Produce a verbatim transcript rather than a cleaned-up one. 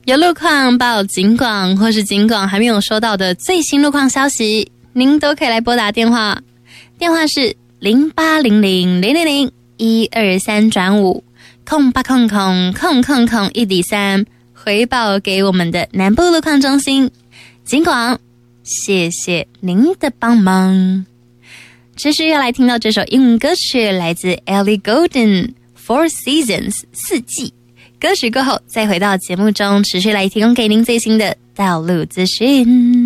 有路况报警广，或是警广还没有收到的最新路况消息，您都可以来拨打电话，电话是零八零零零零零一二三转五空八空空空空空一底三，回报给我们的南部路况中心警广。谢谢您的帮忙。持续要来听到这首英文歌曲，来自 Ellie Goulding Four Seasons 四季。歌曲过后再回到节目中，持续来提供给您最新的道路资讯。